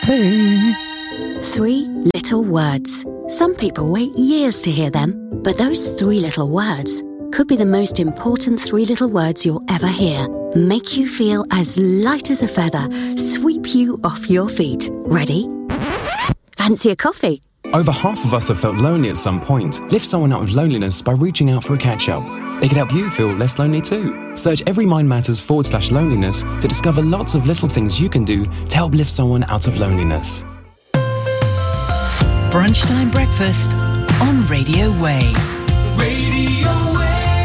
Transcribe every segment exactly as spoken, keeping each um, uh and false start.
Hey. Three little words. Some people wait years to hear them, but those three little words could be the most important three little words you'll ever hear. Make you feel as light as a feather, sweep you off your feet. Ready? Fancy a coffee? Over half of us have felt lonely at some point. Lift someone out of loneliness by reaching out for a catch-up. They can help you feel less lonely too. Search Every Mind Matters forward slash loneliness to discover lots of little things you can do to help lift someone out of loneliness. Brunchtime breakfast on Radio Way. Radio Way.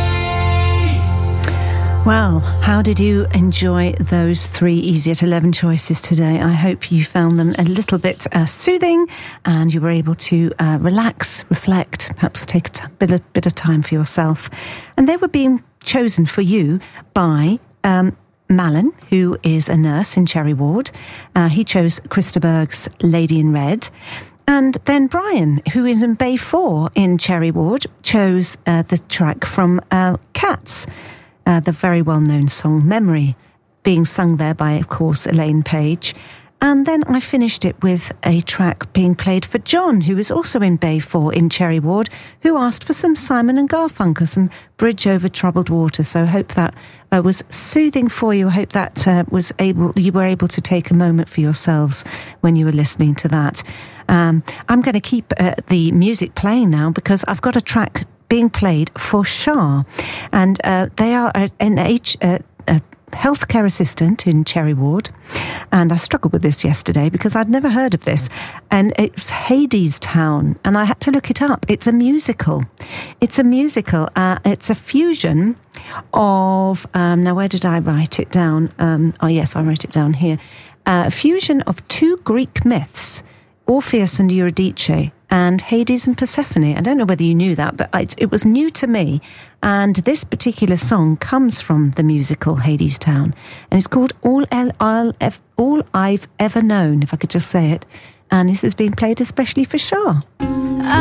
Well, how did you enjoy those three Easy at eleven choices today? I hope you found them a little bit uh, soothing and you were able to uh, relax, reflect, perhaps take a t- bit, of, bit of time for yourself. And they were being chosen for you by um, Malin, who is a nurse in Cherry Ward. Uh, he chose Krista Berg's Lady in Red. And then Brian, who is in Bay four in Cherry Ward, chose uh, the track from uh, Cats. Uh, the very well-known song Memory, being sung there by, of course, Elaine Page. And then I finished it with a track being played for John, who is also in Bay four in Cherry Ward, who asked for some Simon and Garfunkel, some Bridge Over Troubled Water. So I hope that uh, was soothing for you. I hope that uh, was able you were able to take a moment for yourselves when you were listening to that. Um, I'm going to keep uh, the music playing now because I've got a track being played for Shah, and uh, they are an H, uh, a healthcare assistant in Cherry Ward, and I struggled with this yesterday because I'd never heard of this, and it's Hadestown, and I had to look it up. It's a musical. It's a musical. Uh, it's a fusion of, um, now where did I write it down? Um, oh yes, I wrote it down here. Uh, a fusion of two Greek myths, Orpheus and Eurydice, and Hades and Persephone. I don't know whether you knew that, but it, it was new to me. And this particular song comes from the musical Hadestown, and it's called All, El, I'll, F, All I've Ever Known, if I could just say it. And this is being played especially for Shah.